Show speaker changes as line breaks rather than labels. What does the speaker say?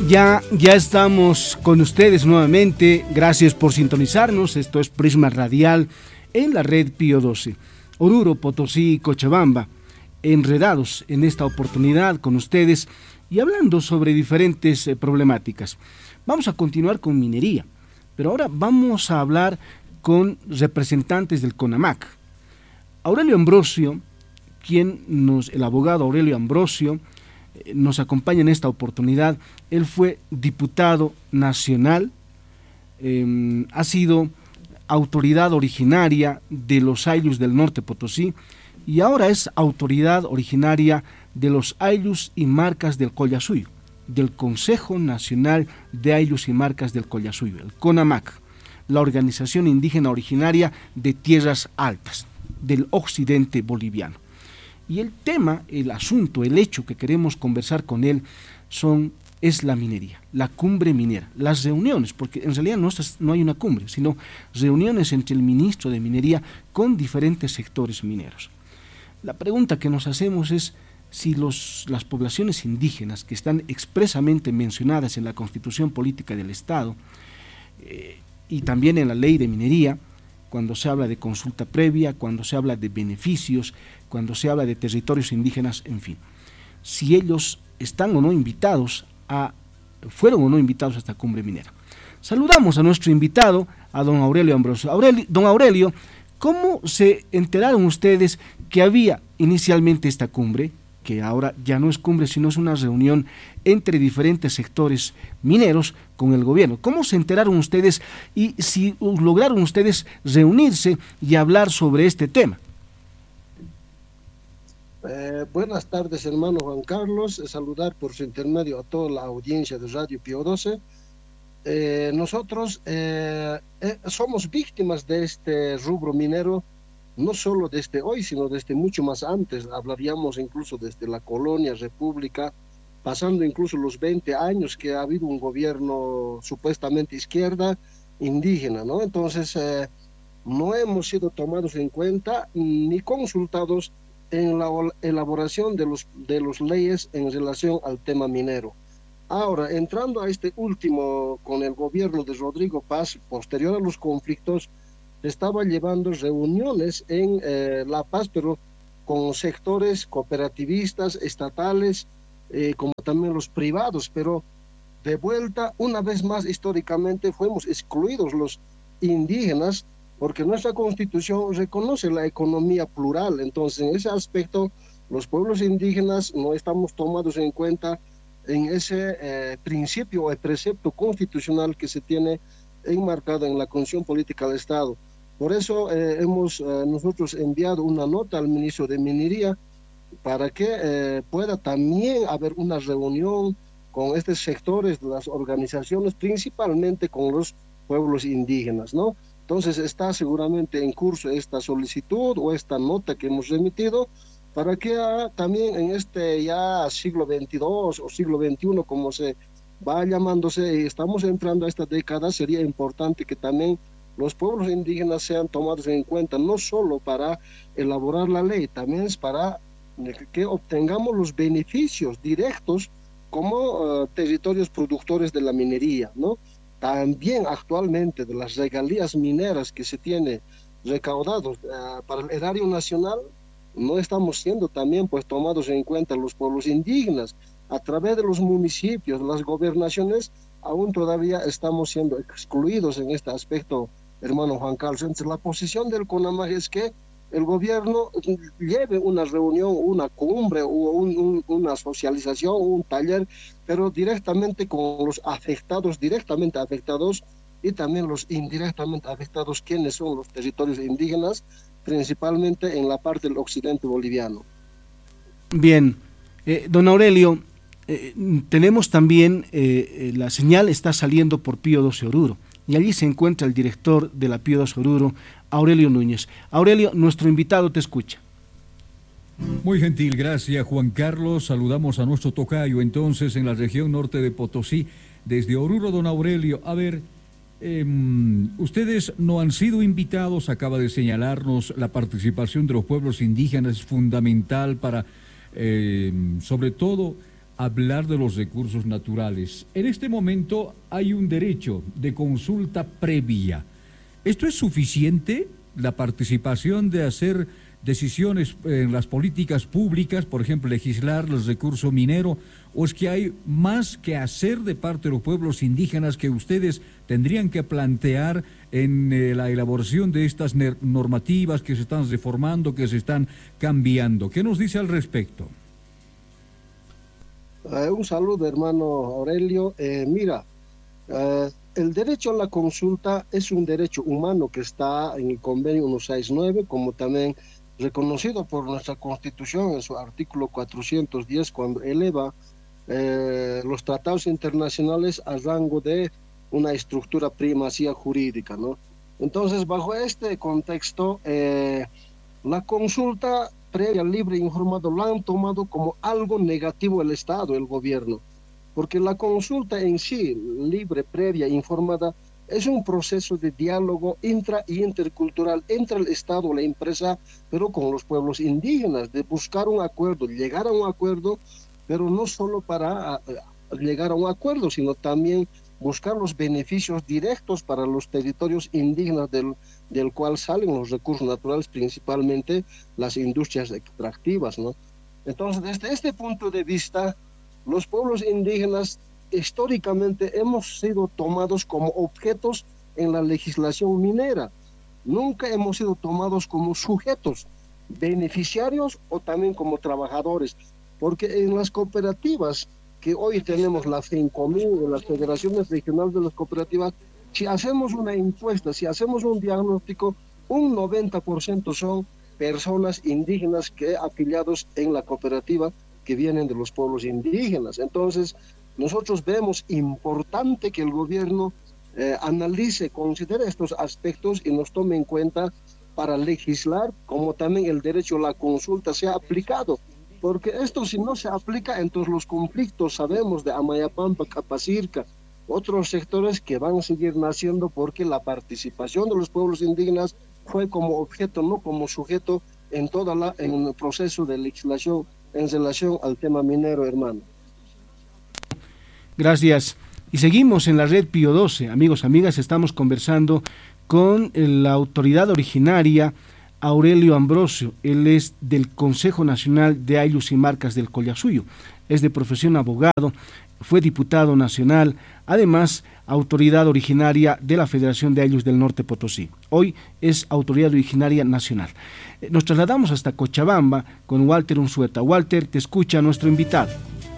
Ya estamos con ustedes nuevamente. Gracias por sintonizarnos. Esto es Prisma Radial en la red Pío 12. Oruro, Potosí y Cochabamba, enredados en esta oportunidad con ustedes y hablando sobre diferentes problemáticas. Vamos a continuar con minería, pero ahora vamos a hablar con representantes del CONAMAC. Aurelio Ambrosio, el abogado Aurelio Ambrosio, nos acompaña en esta oportunidad. Él fue diputado nacional, ha sido autoridad originaria de los Ayllus del Norte Potosí y ahora es autoridad originaria de los Ayllus y Marcas del Collasuyo, del Consejo Nacional de Ayllus y Marcas del Collasuyo, el CONAMAC, la organización indígena originaria de Tierras Altas, del occidente boliviano. Y el tema, el asunto, el hecho que queremos conversar con él es la minería, la cumbre minera, las reuniones, porque en realidad no hay una cumbre, sino reuniones entre el ministro de Minería con diferentes sectores mineros. La pregunta que nos hacemos es si las poblaciones indígenas que están expresamente mencionadas en la Constitución Política del Estado y también en la Ley de Minería, cuando se habla de consulta previa, cuando se habla de beneficios, cuando se habla de territorios indígenas, en fin, si ellos están o no invitados fueron o no invitados a esta cumbre minera. Saludamos a nuestro invitado, a don Aurelio Ambrosio. Don Aurelio, ¿cómo se enteraron ustedes que había inicialmente esta cumbre, que ahora ya no es cumbre, sino es una reunión entre diferentes sectores mineros con el gobierno? ¿Cómo se enteraron ustedes y si lograron ustedes reunirse y hablar sobre este tema?
Buenas tardes, hermano Juan Carlos. Saludar por su intermedio a toda la audiencia de Radio Pío 12. Nosotros somos víctimas de este rubro minero, no solo desde hoy, sino desde mucho más antes. Hablaríamos incluso desde la colonia, república, pasando incluso los 20 años que ha habido un gobierno supuestamente izquierda indígena, ¿no? Entonces, no hemos sido tomados en cuenta ni consultados en la elaboración de los leyes en relación al tema minero. Ahora, entrando a este último, con el gobierno de Rodrigo Paz, posterior a los conflictos, estaba llevando reuniones en La Paz, pero con sectores cooperativistas, estatales, como también los privados, pero de vuelta, una vez más, históricamente, fuimos excluidos los indígenas, porque nuestra Constitución reconoce la economía plural. Entonces, en ese aspecto, los pueblos indígenas no estamos tomados en cuenta en ese principio o precepto constitucional que se tiene enmarcado en la Constitución Política del Estado. Por eso hemos nosotros enviado una nota al ministro de Minería para que pueda también haber una reunión con estos sectores de las organizaciones, principalmente con los pueblos indígenas, ¿no? Entonces está seguramente en curso esta solicitud o esta nota que hemos remitido para que también en este ya siglo XXII o siglo XXI, como se va llamándose, estamos entrando a esta década, sería importante que también los pueblos indígenas sean tomados en cuenta, no solo para elaborar la ley, también es para que obtengamos los beneficios directos como territorios productores de la minería, ¿no? También actualmente de las regalías mineras que se tiene recaudados para el erario nacional, no estamos siendo también pues tomados en cuenta los pueblos indígenas. A través de los municipios, las gobernaciones, aún todavía estamos siendo excluidos en este aspecto, hermano Juan Carlos. Entonces, la posición del CONAMAC es que el gobierno lleve una reunión, una cumbre o una socialización, un taller, pero directamente con los afectados, directamente afectados, y también los indirectamente afectados, quienes son los territorios indígenas, principalmente en la parte del occidente boliviano.
Bien, don Aurelio, tenemos también, la señal está saliendo por Pío 12 Oruro, y allí se encuentra el director de la Pío 12 Oruro, Aurelio Núñez. Aurelio, nuestro invitado te escucha.
Muy gentil, gracias Juan Carlos. Saludamos a nuestro tocayo entonces en la región norte de Potosí, desde Oruro, don Aurelio. A ver, ustedes no han sido invitados, acaba de señalarnos, la participación de los pueblos indígenas es fundamental para, sobre todo, hablar de los recursos naturales. En este momento hay un derecho de consulta previa. ¿Esto es suficiente? La participación de hacer decisiones en las políticas públicas, por ejemplo, legislar los recursos mineros, o es que hay más que hacer de parte de los pueblos indígenas que ustedes tendrían que plantear en la elaboración de estas normativas que se están reformando, que se están cambiando? ¿Qué nos dice al respecto?
Un saludo, hermano Aurelio. Mira, el derecho a la consulta es un derecho humano que está en el convenio 169, como también reconocido por nuestra Constitución en su artículo 410, cuando eleva los tratados internacionales a rango de una estructura primacía jurídica, ¿no? Entonces, bajo este contexto, la consulta previa, libre e informada la han tomado como algo negativo el Estado, el gobierno, porque la consulta en sí, libre, previa, informada, es un proceso de diálogo intra y intercultural entre el Estado, la empresa, pero con los pueblos indígenas, de buscar un acuerdo, llegar a un acuerdo, pero no solo para llegar a un acuerdo, sino también buscar los beneficios directos para los territorios indígenas del cual salen los recursos naturales, principalmente las industrias extractivas, ¿no? Entonces, desde este punto de vista, los pueblos indígenas históricamente hemos sido tomados como objetos en la legislación minera. Nunca hemos sido tomados como sujetos, beneficiarios o también como trabajadores, porque en las cooperativas que hoy tenemos, la FENCOMIN, las federaciones regionales de las cooperativas, si hacemos una encuesta, si hacemos un diagnóstico, un 90% son personas indígenas que afiliados en la cooperativa que vienen de los pueblos indígenas. Entonces, nosotros vemos importante que el gobierno analice, considere estos aspectos y nos tome en cuenta para legislar, como también el derecho a la consulta sea aplicado. Porque esto, si no se aplica, entonces los conflictos, sabemos, de Amayapampa, Capacirca, otros sectores que van a seguir naciendo, porque la participación de los pueblos indígenas fue como objeto, no como sujeto en el proceso de legislación en relación al tema minero, hermano.
Gracias. Y seguimos en la red Pío 12. Amigos, amigas, estamos conversando con la autoridad originaria Aurelio Ambrosio. Él es del Consejo Nacional de Ayllus y Marcas del Collasuyo. Es de profesión abogado, fue diputado nacional, además autoridad originaria de la Federación de Ayllus del Norte Potosí. Hoy es autoridad originaria nacional. Nos trasladamos hasta Cochabamba con Walter Unzueta. Walter, te escucha nuestro invitado.